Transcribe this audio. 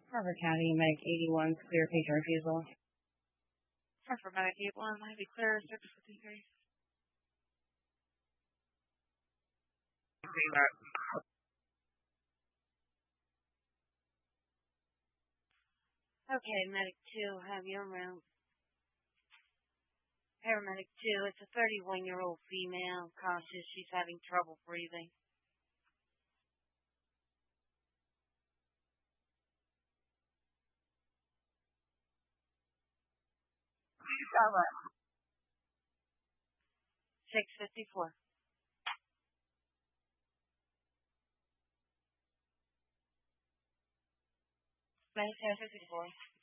Harvard County, Medic 81, clear patient refusal. For Medic 81, might be clear service with injury. Okay, Medic 2, have your room. Paramedic 2, it's a 31-year-old female, cautious, she's having trouble breathing. Cover. 654. Medic 654.